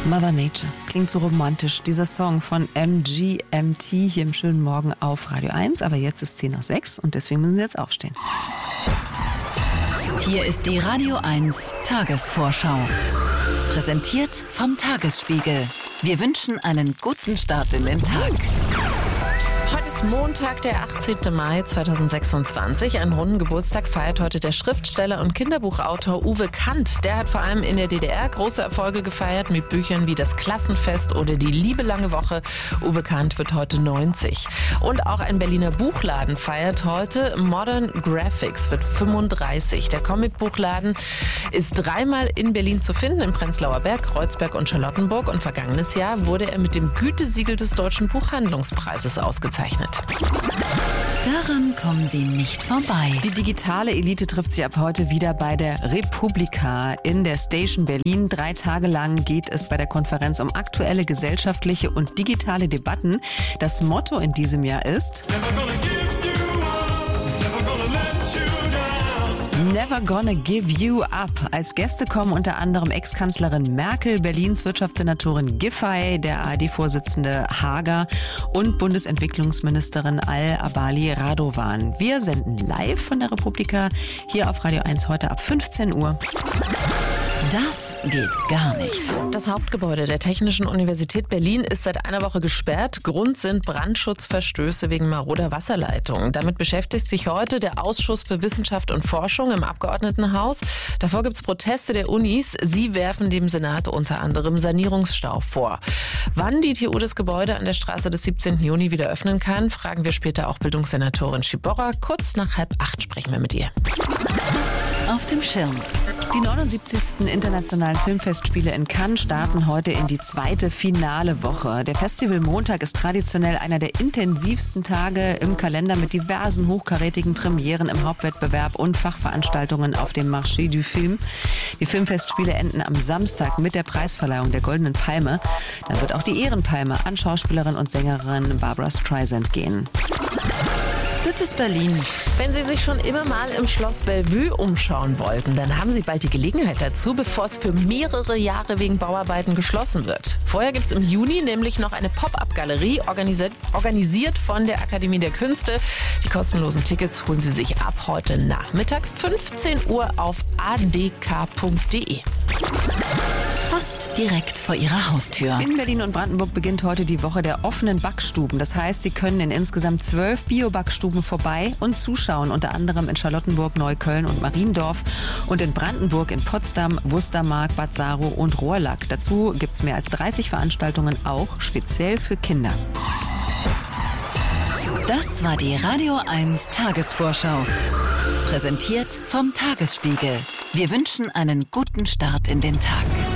Mother Nature. Klingt so romantisch. Dieser Song von MGMT hier im schönen Morgen auf Radio 1. Aber jetzt ist 5:10 und deswegen müssen Sie jetzt aufstehen. Hier ist die Radio 1 Tagesvorschau. Präsentiert vom Tagesspiegel. Wir wünschen einen guten Start in den Tag. Heute ist Montag, der 18. Mai 2026. Einen runden Geburtstag feiert heute der Schriftsteller und Kinderbuchautor Uwe Kant. Der hat vor allem in der DDR große Erfolge gefeiert mit Büchern wie Das Klassenfest oder Die Liebe lange Woche. Uwe Kant wird heute 90. Und auch ein Berliner Buchladen feiert heute. Modern Graphics wird 35. Der Comicbuchladen ist dreimal in Berlin zu finden, im Prenzlauer Berg, Kreuzberg und Charlottenburg. Und vergangenes Jahr wurde er mit dem Gütesiegel des Deutschen Buchhandlungspreises ausgezeichnet. Daran kommen Sie nicht vorbei. Die digitale Elite trifft sie ab heute wieder bei der Republika in der Station Berlin. 3 Tage lang geht es bei der Konferenz um aktuelle gesellschaftliche und digitale Debatten. Das Motto in diesem Jahr ist Never gonna give you up. Als Gäste kommen unter anderem Ex-Kanzlerin Merkel, Berlins Wirtschaftssenatorin Giffey, der ARD-Vorsitzende Hager und Bundesentwicklungsministerin Al-Abali Radovan. Wir senden live von der Republika hier auf Radio 1 heute ab 15 Uhr. Das geht gar nicht. Das Hauptgebäude der Technischen Universität Berlin ist seit einer Woche gesperrt. Grund sind Brandschutzverstöße wegen maroder Wasserleitungen. Damit beschäftigt sich heute der Ausschuss für Wissenschaft und Forschung im Abgeordnetenhaus. Davor gibt es Proteste der Unis. Sie werfen dem Senat unter anderem Sanierungsstau vor. Wann die TU das Gebäude an der Straße des 17. Juni wieder öffnen kann, fragen wir später auch Bildungssenatorin Schiborra. Kurz nach 7:30 sprechen wir mit ihr. Auf dem Schirm. Die 79. Internationalen Filmfestspiele in Cannes starten heute in die zweite finale Woche. Der Festivalmontag ist traditionell einer der intensivsten Tage im Kalender mit diversen hochkarätigen Premieren im Hauptwettbewerb und Fachveranstaltungen auf dem Marché du Film. Die Filmfestspiele enden am Samstag mit der Preisverleihung der Goldenen Palme. Dann wird auch die Ehrenpalme an Schauspielerin und Sängerin Barbra Streisand gehen. Das ist Berlin. Wenn Sie sich schon immer mal im Schloss Bellevue umschauen wollten, dann haben Sie bald die Gelegenheit dazu, bevor es für mehrere Jahre wegen Bauarbeiten geschlossen wird. Vorher gibt es im Juni nämlich noch eine Pop-up-Galerie, organisiert von der Akademie der Künste. Die kostenlosen Tickets holen Sie sich ab heute Nachmittag 15 Uhr auf adk.de. Fast direkt vor Ihrer Haustür. In Berlin und Brandenburg beginnt heute die Woche der offenen Backstuben. Das heißt, Sie können in insgesamt 12 Bio-Backstuben vorbei und zuschauen, unter anderem in Charlottenburg, Neukölln und Mariendorf und in Brandenburg, in Potsdam, Wustermark, Bad Saro und Rohrlack. Dazu gibt es mehr als 30 Veranstaltungen, auch speziell für Kinder. Das war die Radio 1 Tagesvorschau. Präsentiert vom Tagesspiegel. Wir wünschen einen guten Start in den Tag.